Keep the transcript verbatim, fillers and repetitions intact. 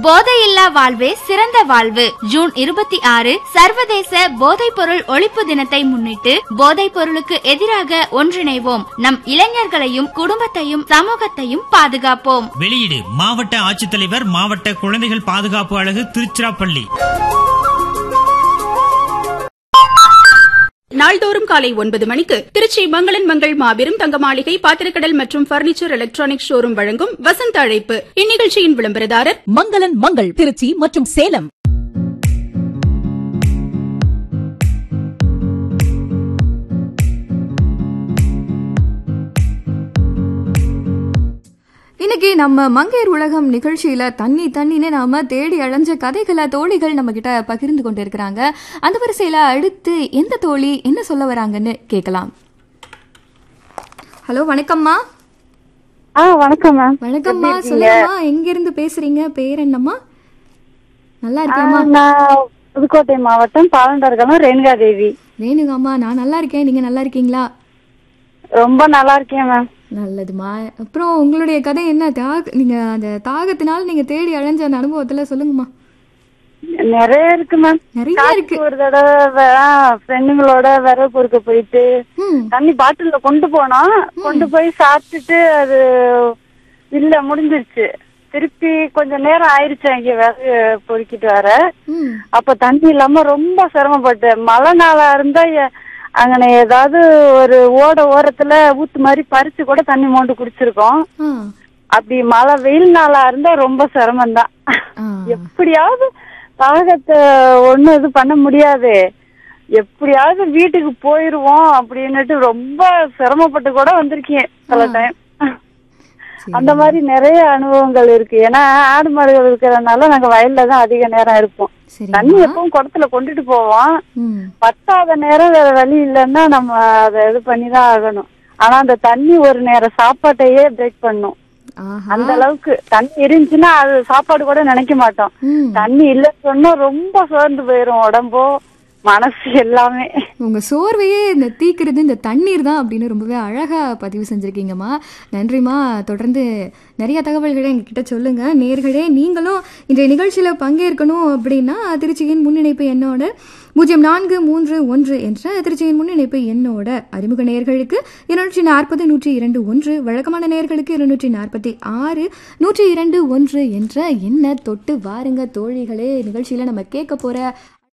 போதையில்லா வாழ்வே சிறந்த வாழ்வு. ஜூன் இருபத்தி ஆறு சர்வதேச போதைப் பொருள் ஒழிப்பு தினத்தை முன்னிட்டு போதைப் பொருளுக்கு எதிராக ஒன்றிணைவோம். நம் இளைஞர்களையும் குடும்பத்தையும் சமூகத்தையும் பாதுகாப்போம். வெளியீடு மாவட்ட ஆட்சித்தலைவர், மாவட்ட குழந்தைகள் பாதுகாப்பு அலகு, திருச்சிராப்பள்ளி. நாள்தோறும் காலை ஒன்பது மணிக்கு திருச்சி மங்களன் மங்கள் மாபெரும் தங்க மாளிகை, பாத்திரக்கடல் மற்றும் பர்னிச்சர் எலக்ட்ரானிக் ஷோரூம் வழங்கும் வசந்த அழைப்பு. இந்நிகழ்ச்சியின் விளம்பரதாரர் மங்களன் மங்கள் திருச்சி மற்றும் சேலம். இன்னைக்கு நம்ம மங்கையர் உலகம் நிகழ்ச்சியில தண்ணி தண்ணின்னு நாம தேடி அழைஞ்ச கதைகளை தோழிகள் நம்ம கிட்ட பகிர்ந்து கொண்டு இருக்கிறாங்க. அந்த வரிசையில அடுத்து எந்த தோழி என்ன சொல்ல வராங்கன்னு கேட்கலாம். ஹலோ, வணக்கம்மா. ஆ வணக்கம் மேம். வணக்கம்மா, சொல்லுங்கம்மா. எங்க இருந்து பேசுறீங்க? பேர் என்னம்மா? நல்லா இருக்கேம்மா. நான் புதுக்கோட்டை மாவட்டம் பாலண்டர்கலம் ரேணுகா தேவி. ரேணுகாம்மா, நான் நல்லா இருக்கேன். நீங்க நல்லா இருக்கீங்களா? ரொம்ப நல்லா இருக்கேன் மேம். நல்லதுமா. அப்புறம் உங்களுடைய கதை என்ன? தாக நீங்க அந்த தாகத்தினால நீங்க தேடி அழைஞ்ச அந்த அனுபவத்துல சொல்லுங்கம்மா. நிறைய இருக்கு மேம். நிறைய இருக்கு. ஒரு தடவை ஃப்ரெண்டுங்களோட விரவு பொறுக்க போயிட்டு தண்ணி பாட்டில கொண்டு போனோம். கொண்டு போய் சாப்பிட்டுட்டு அது இல்ல முடிஞ்சிருச்சு. திருப்பி கொஞ்ச நேரம் ஆயிடுச்சு அங்க விறகு பொறுக்கிட்டு வர. அப்ப தண்ணி இல்லாம ரொம்ப சிரமப்பட்டேன். மழை நாளா இருந்தா அங்கன ஏதாவது ஒரு ஓட ஓரத்துல ஊத்து மாதிரி பறிச்சு கூட தண்ணி மோண்டு குடிச்சிருக்கோம். அப்படி மழை வெயில் நாளா இருந்தா ரொம்ப சிரமம்தான். எப்படியாவது தாகத்தை ஒண்ணு இது பண்ண முடியாது, எப்படியாவது வீட்டுக்கு போயிருவோம் அப்படின்னுட்டு ரொம்ப சிரமப்பட்டு கூட வந்திருக்கேன் சில டைம். அந்த மாதிரி நிறைய அனுபவங்கள் இருக்கு. ஏன்னா ஆடு மாடுகள் இருக்கிறதுனால நாங்க வயல்ல தான் அதிக நேரம் இருப்போம். தண்ணி எப்பவும் குடத்துல கொண்டுட்டு போவோம். பத்தாத நேரம் வேற வழி இல்லைன்னா நம்ம அதை இது பண்ணிதான் ஆகணும். ஆனா அந்த தண்ணி ஒரு நேரம் சாப்பாட்டையே பிரேக் பண்ணும். அந்த அளவுக்கு தண்ணி இருந்துச்சுன்னா அது சாப்பாடு கூட நினைக்க மாட்டோம். தண்ணி இல்லைன்னு சொன்னா ரொம்ப சோர்ந்து போயிரும் உடம்போ மனசு எல்லாமே. உங்க சோர்வையே இந்த தீக்கிறது இந்த தண்ணீர் தான் அப்படின்னு ரொம்பவே அழகா பதிவு செஞ்சிருக்கீங்கம்மா. நன்றிம்மா. தொடர்ந்து நிறைய தகவல்களை எங்ககிட்ட சொல்லுங்க. நேர்களே, நீங்களும் இன்றைய நிகழ்ச்சியில பங்கேற்கணும் அப்படின்னா திருச்சியின் முன்னிணைப்பு எண்ணோட பூஜ்ஜியம் நான்கு மூன்று ஒன்று என்ற திருச்சியின் முன்னிணைப்பு எண்ணோட அறிமுக நேர்களுக்கு இருநூற்றி நாற்பது நூற்றி இரண்டு ஒன்று, வழக்கமான நேர்களுக்கு இருநூற்றி நாற்பத்தி ஆறு நூற்றி இரண்டு ஒன்று என்ற எண்ணை தொட்டு வாருங்க தோழிகளே. நிகழ்ச்சியில நம்ம கேட்க போற